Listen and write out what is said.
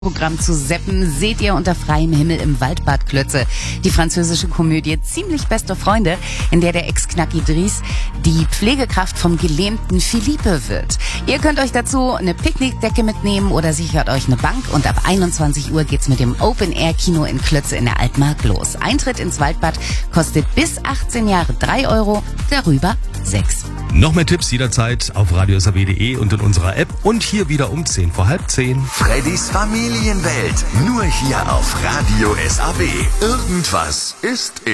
Programm zu seppen, seht ihr unter freiem Himmel im Waldbad Klötze die französische Komödie Ziemlich beste Freunde, in der der Ex-Knacki Dries die Pflegekraft vom gelähmten Philippe wird. Ihr könnt euch dazu eine Picknickdecke mitnehmen oder sichert euch eine Bank und ab 21 Uhr geht's mit dem Open-Air-Kino in Klötze in der Altmark los. Eintritt ins Waldbad kostet bis 18 Jahre 3 €, darüber 6. Noch mehr Tipps jederzeit auf radiosaw.de und in unserer App und hier wieder um 10:10. Freddys Familienwelt, nur hier auf Radio SAW. Irgendwas ist